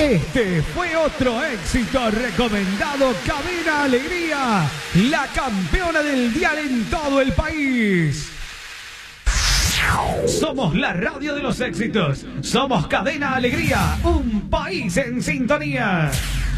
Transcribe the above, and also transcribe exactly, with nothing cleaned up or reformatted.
Este fue otro éxito recomendado. Cadena Alegría, la campeona del dial en todo el país. Somos la radio de los éxitos. Somos Cadena Alegría, un país en sintonía.